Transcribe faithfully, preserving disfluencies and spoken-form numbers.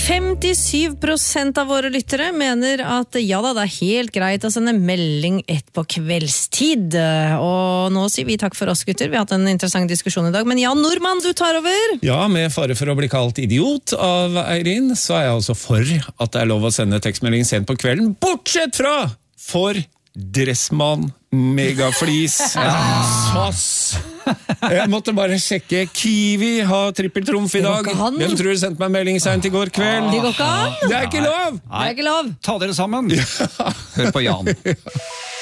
femtisju prosent av våre lyttere mener at ja da, det er helt greit å sende melding ett på kveldstid. Og nå sier vi takk for oss, gutter. Vi har hatt en interessant diskusjon i dag. Men Jan Normann, du tar over. Ja, med fare for å bli kalt idiot av Eirin, så er jeg altså for at det er lov å sende tekstmelding sent på kvelden, bortsett fra for Dressmann, Megaflis, S A S. Jeg måtte bare sjekke. Kiwi har trippeltrumf i dag. Hvem tror du sendte meg melding sent i går kveld? Det går ikke an. Det er ikke lov! Det er ikke lov. Ta dere sammen. Hør på Jan.